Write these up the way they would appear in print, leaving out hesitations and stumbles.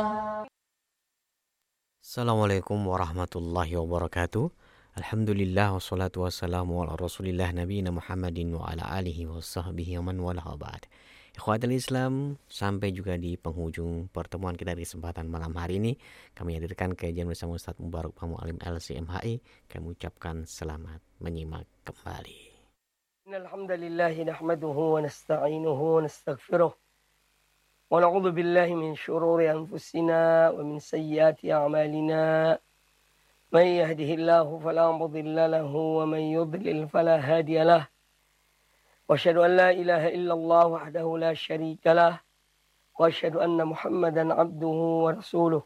Assalamualaikum warahmatullahi wabarakatuh. Alhamdulillah wassalatu wassalamu ala rasulillah nabiyina Muhammadin wa ala alihi wa sahbihi wa man wala ba'd. Ikhwatul Islam, sampai juga di penghujung pertemuan kita di kesempatan malam hari ini. Kami hadirkan kajian bersama Ustaz Mubarak Pamu Alim LCMHI. Kami ucapkan selamat menyimak kembali. Alhamdulillah nahmaduhu wa nasta'inuhu wa nastaghfiruh. ونعوذ بالله من شرور أنفسنا ومن سيئات أعمالنا من يهده الله فلا مضل له ومن يضلل فلا هادي له وأشهد أن لا إله إلا الله وحده لا شريك له وأشهد أن محمدا عبده ورسوله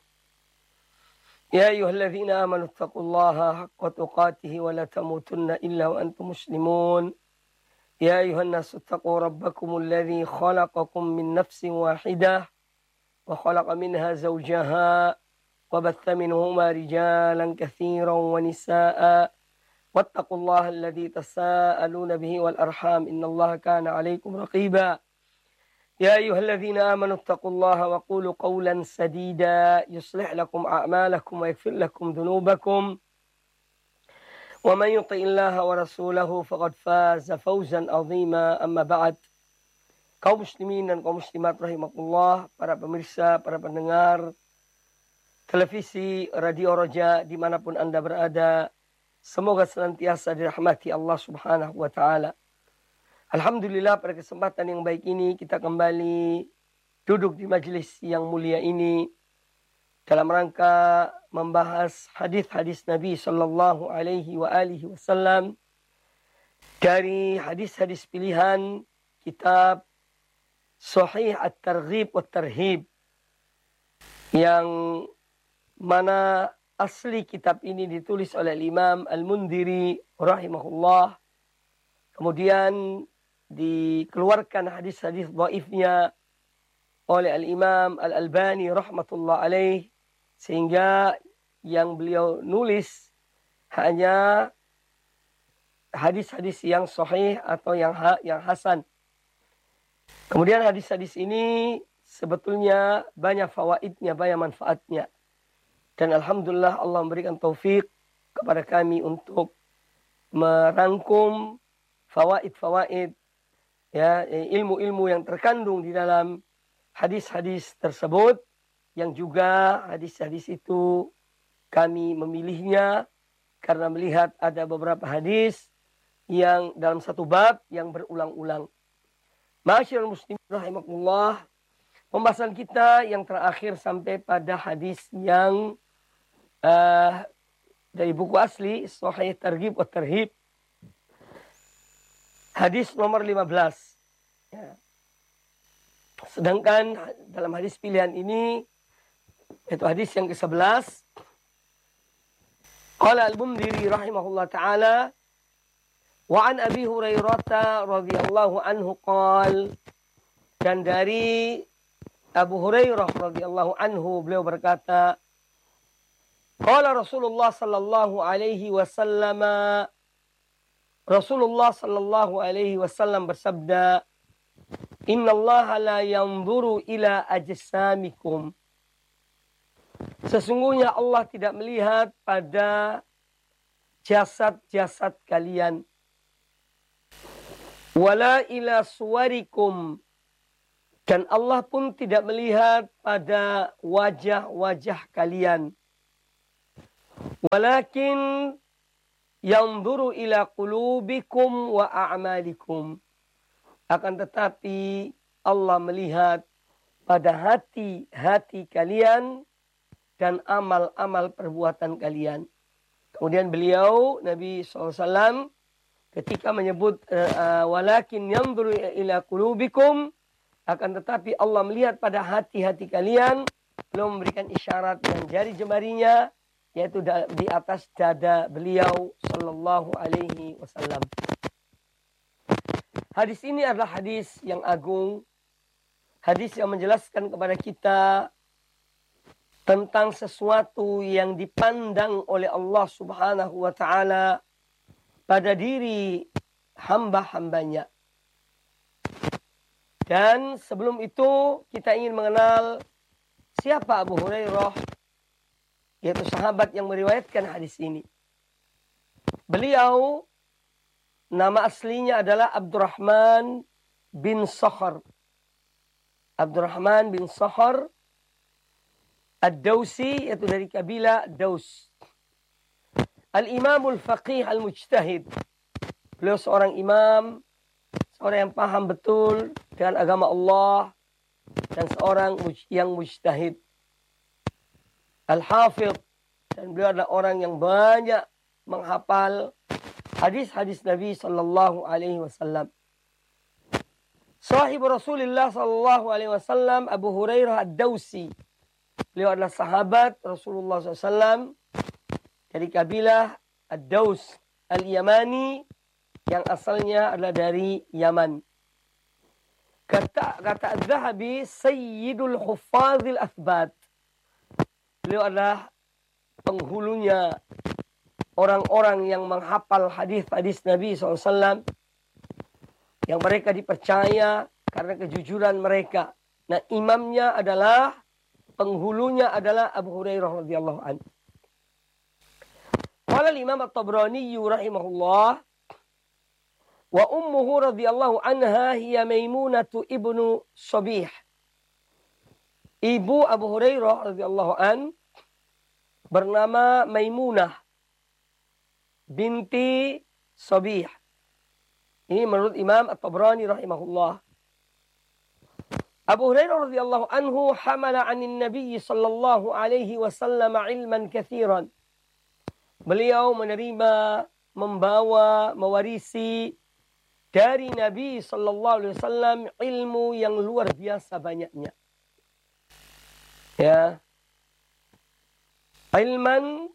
يا أيها الذين آمنوا اتقوا الله حق تقاته ولا تموتن إلا وأنتم مسلمون يا أيها الناس اتقوا ربكم الذي خلقكم من نفس واحدة وخلق منها زوجها وبث منهما رجالا كثيرا ونساء واتقوا الله الذي تساءلون به والأرحام إن الله كان عليكم رقيبا يا أيها الذين آمنوا اتقوا الله وقولوا قولا سديدا يصلح لكم أعمالكم ويغفر لكم ذنوبكم ومن يطع الله ورسوله فقد فاز فوزا عظيما أما بعد. Kaum muslimin dan kaum muslimat rahimakumullah, para pemirsa, para pendengar televisi Radio Roja dimanapun Anda berada, semoga senantiasa dirahmati Allah Subhanahu wa taala. Alhamdulillah, pada kesempatan yang baik ini kita kembali duduk di majelis yang mulia ini dalam rangka membahas hadis-hadis Nabi sallallahu alaihi wa alihi wasallam dari hadis-hadis pilihan kitab Sahih At-Targhib wa Tarhib, yang mana asli kitab ini ditulis oleh Imam Al-Mundhiri rahimahullah. Kemudian dikeluarkan hadis-hadis dhaifnya oleh Al-Imam Al-Albani rahmatullah alaih, sehingga yang beliau nulis hanya hadis-hadis yang sahih atau yang hasan. Kemudian hadis-hadis ini sebetulnya banyak fawaidnya, banyak manfaatnya. Dan alhamdulillah Allah memberikan taufik kepada kami untuk merangkum fawaid-fawaid, ya, ilmu-ilmu yang terkandung di dalam hadis-hadis tersebut, yang juga hadis-hadis itu kami memilihnya karena melihat ada beberapa hadis yang dalam satu bab yang berulang-ulang. Ma'asyiral muslimin rahimakumullah, pembahasan kita yang terakhir sampai pada hadis yang dari buku asli Sahih Targhib wa Tarhib, hadis nomor 15. Ya. Sedangkan dalam hadis pilihan ini, yaitu hadis yang ke-11, qala Al-Mundhiri rahimahullah ta'ala, wa an Abi Hurairah radhiyallahu anhu qala, dan dari Abu Hurairah radhiyallahu anhu beliau berkata, qala Rasulullah sallallahu alaihi wasallam, Rasulullah sallallahu alaihi wasallam bersabda, innallaha la yanzuru ila ajsamikum, sesungguhnya Allah tidak melihat pada jasad-jasad kalian, wala ila suwarikum, dan Allah pun tidak melihat pada wajah-wajah kalian, walakin yanzuru ila qulubikum wa a'malikum, akan tetapi Allah melihat pada hati-hati kalian dan amal-amal perbuatan kalian. Kemudian beliau, Nabi SAW, ketika menyebut walakin yanzuru ila qulubikum, akan tetapi Allah melihat pada hati-hati kalian, beliau memberikan isyarat dengan jari jemarinya, yaitu di atas dada beliau sallallahu alaihi wasallam. Hadis ini adalah hadis yang agung, hadis yang menjelaskan kepada kita tentang sesuatu yang dipandang oleh Allah Subhanahu wa taala pada diri hamba-hambanya. Dan sebelum itu kita ingin mengenal siapa Abu Hurairah? Yaitu sahabat yang meriwayatkan hadis ini. Beliau nama aslinya adalah Abdurrahman bin Sakhar. Abdurrahman bin Sakhar Ad-Dawsi, yaitu dari kabilah Daus. Al-Imamul Faqih Al-Mujtahid. Beliau seorang imam, seorang yang paham betul dengan agama Allah, dan seorang yang mujtahid. Al-Hafidh, dan beliau adalah orang yang banyak menghafal hadis-hadis Nabi sallallahu alaihi wasallam. Sahib Rasulullah sallallahu alaihi wasallam Abu Hurairah Ad-Dawsi. Beliau adalah sahabat Rasulullah SAW dari kabilah Ad-Daus Al-Yamani yang asalnya adalah dari Yaman. Kata Az-Zahabi, Sayyidul Huffazil Athbat. Beliau adalah penghulunya orang-orang yang menghafal hadis-hadis Nabi SAW, yang mereka dipercaya karena kejujuran mereka. Nah, imamnya adalah, penghulunya adalah Abu Hurairah radhiyallahu anhu. Qala al-Imam At-Tabrani rahimahullah, wa ummuhu radhiyallahu anha hiya Maimunatu ibnu Sabih. Ibu Abu Hurairah radhiyallahu an bernama Maimunah binti Sabih. Ini menurut Imam At-Tabrani rahimahullah. Abu Hurairah radhiyallahu anhu hamala 'anin Nabi sallallahu alaihi wasallam ilman katsiran. Beliau menerima, membawa, mewarisi dari Nabi sallallahu alaihi wasallam ilmu yang luar biasa banyaknya. Ya. Ilman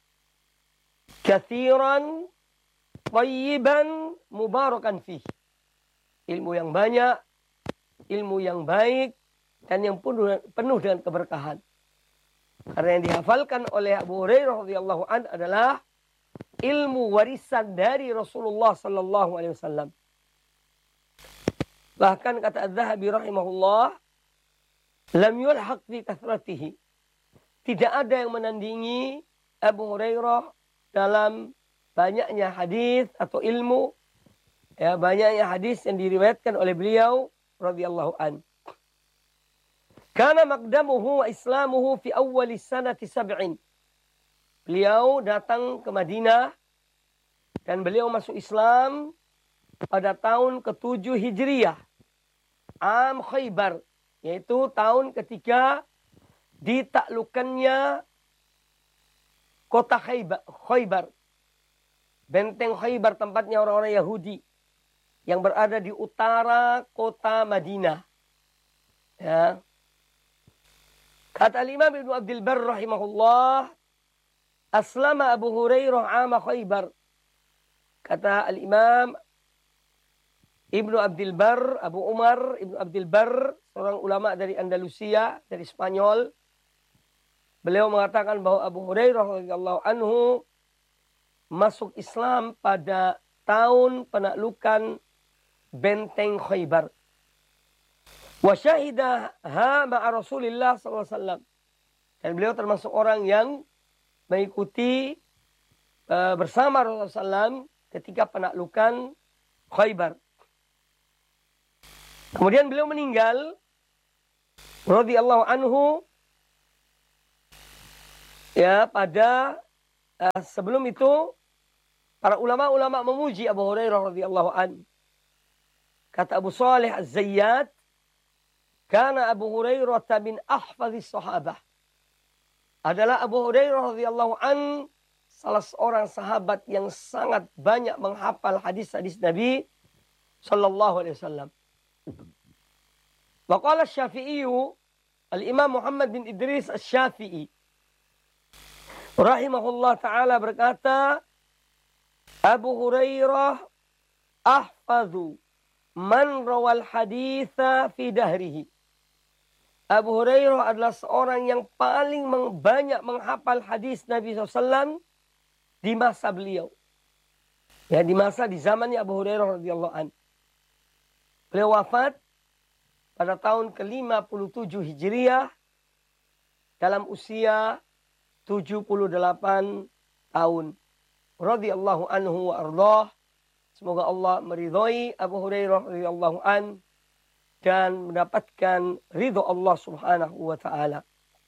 katsiran thayyiban mubarakan fih. Ilmu yang banyak, ilmu yang baik, dan yang penuh dengan keberkahan. Karena yang dihafalkan oleh Abu Hurairah radhiyallahu anhu adalah ilmu warisan dari Rasulullah sallallahu alaihi wasallam. Bahkan kata Az-Zahabi rahimahullah, lam yulhaq fi kathratihi. Tidak ada yang menandingi Abu Hurairah dalam banyaknya hadis atau ilmu, ya, banyaknya hadis yang diriwayatkan oleh beliau radhiyallahu an. Kana maqdamuhu wa islamuhu fi awwal sanati 7. Beliau datang ke Madinah dan beliau masuk Islam pada tahun ke-7 Hijriyah. Am Khaybar, yaitu tahun ketika ditaklukkannya kota Khaybar. Benteng Khaybar, tempatnya orang-orang Yahudi yang berada di utara kota Madinah. Ya. Kata Imam Ibnu Abdul Barr rahimahullah, aslama Abu Hurairah ama Khaybar. Kata Al-Imam Ibnu Abdul Barr, Abu Umar Ibnu Abdul Barr, seorang ulama dari Andalusia, dari Spanyol. Beliau mengatakan bahwa Abu Hurairah radhiyallahu anhu masuk Islam pada tahun penaklukan benteng Khaybar. Wa syahidaha ma'a Rasulillah SAW. Dan beliau termasuk orang yang mengikuti bersama Rasulullah SAW ketika penaklukan Khaybar. Kemudian beliau meninggal radhiyallahu anhu, ya, pada sebelum itu para ulama-ulama memuji Abu Hurairah radhiyallahu anhu. Kata Abu Salih Az-Zayyad, karena Abu Hurairah min ahfadhis sahabah. Adalah Abu Hurairah radhiyallahu an salah seorang sahabat yang sangat banyak menghafal hadis-hadis Nabi sallallahu alaihi wasallam. Wa qala Asy-Syafi'i, Al-Imam Muhammad bin Idris Asy-Syafi'i rahimahullah taala berkata, Abu Hurairah ahfadhu man rawal haditha fi dahrihi. Abu Hurairah adalah seorang yang paling banyak menghafal hadis Nabi SAW di masa beliau. Ya, di zamannya Abu Hurairah radhiyallahu anhu. Beliau wafat pada tahun ke-57 Hijriah dalam usia 78 tahun. Radhiyallahu anhu wa ardhah. Semoga Allah meridhai Abu Hurairah radhiyallahu an dan mendapatkan ridho Allah Subhanahu wa taala.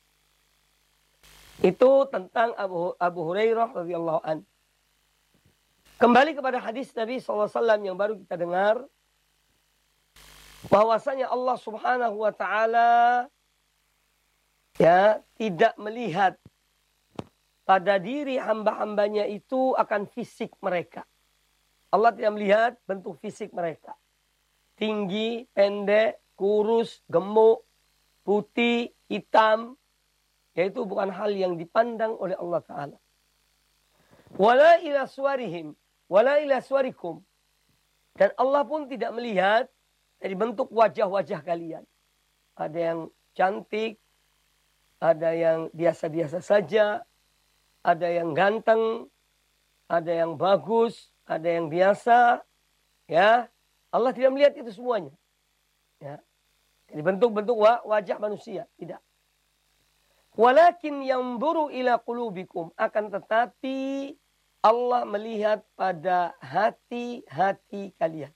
Itu tentang Abu Hurairah radhiyallahu an. Kembali kepada hadis Nabi SAW yang baru kita dengar, bahwasanya Allah Subhanahu wa taala tidak melihat pada diri hamba-hambanya itu akan fisik mereka. Allah tidak melihat bentuk fisik mereka. Tinggi, pendek, kurus, gemuk, putih, hitam. Yaitu bukan hal yang dipandang oleh Allah Ta'ala. Wala ila suwarihim, wala ila suwarikum. Dan Allah pun tidak melihat dari bentuk wajah-wajah kalian. Ada yang cantik, ada yang biasa-biasa saja, ada yang ganteng, ada yang bagus, ada yang biasa, ya. Allah tidak melihat itu semuanya. Ya. Jadi bentuk-bentuk wajah manusia, tidak. Walakin yanzuru ila qulubikum, akan tetapi Allah melihat pada hati-hati kalian.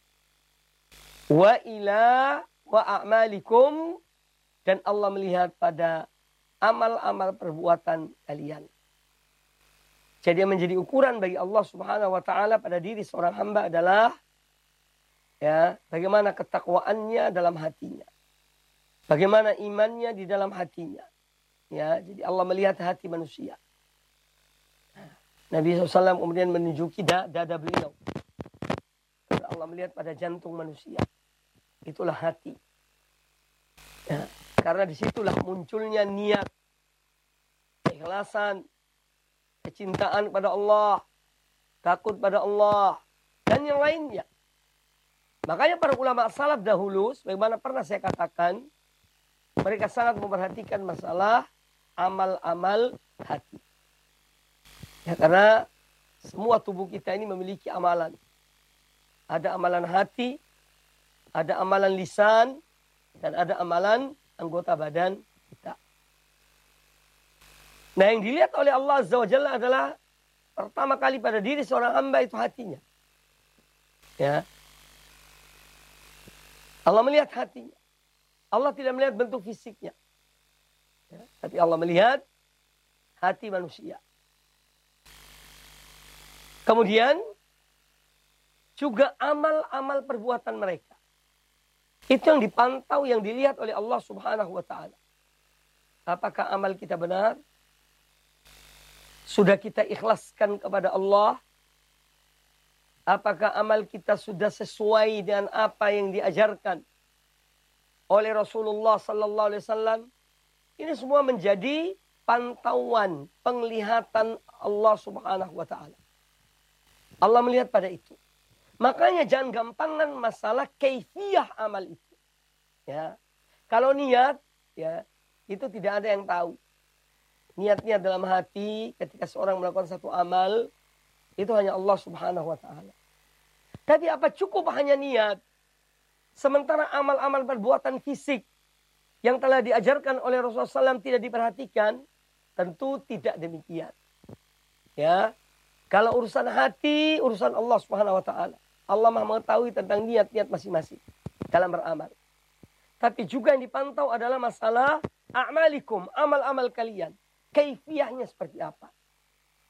Wa a'malikum, dan Allah melihat pada amal-amal perbuatan kalian. Jadi yang menjadi ukuran bagi Allah Subhanahu wa taala pada diri seorang hamba adalah bagaimana ketakwaannya dalam hatinya. Bagaimana imannya di dalam hatinya. Ya, jadi Allah melihat hati manusia. Nabi SAW kemudian menunjuki dada beliau. Karena Allah melihat pada jantung manusia. Itulah hati. Ya, karena disitulah munculnya niat, keikhlasan, kecintaan kepada Allah, takut pada Allah, dan yang lainnya. Makanya para ulama salaf dahulu, sebagaimana pernah saya katakan, mereka sangat memperhatikan masalah amal-amal hati. Ya, karena semua tubuh kita ini memiliki amalan. Ada amalan hati, ada amalan lisan, dan ada amalan anggota badan kita. Nah, yang dilihat oleh Allah Azza wa Jalla adalah pertama kali pada diri seorang hamba itu hatinya. Ya. Allah melihat hatinya. Allah tidak melihat bentuk fisiknya. Ya. Tapi Allah melihat hati manusia. Kemudian juga amal-amal perbuatan mereka. Itu yang dipantau, yang dilihat oleh Allah Subhanahu wa taala. Apakah amal kita benar? Sudah kita ikhlaskan kepada Allah? Apakah amal kita sudah sesuai dengan apa yang diajarkan oleh Rasulullah sallallahu alaihi wasallam? Ini semua menjadi pantauan, penglihatan Allah Subhanahu wa taala. Allah melihat pada itu. Makanya jangan gampangan masalah kaifiyah amal itu. Ya. Kalau niat, ya, itu tidak ada yang tahu. Niatnya dalam hati ketika seorang melakukan satu amal, itu hanya Allah Subhanahu wa taala. Tapi apa cukup hanya niat? Sementara amal-amal perbuatan fisik yang telah diajarkan oleh Rasulullah SAW tidak diperhatikan, tentu tidak demikian. Ya. Kalau urusan hati, urusan Allah Subhanahu wa taala. Allah Maha mengetahui tentang niat-niat masing-masing dalam beramal. Tapi juga yang dipantau adalah masalah a'malikum, amal-amal kalian. Kaifiyahnya seperti apa?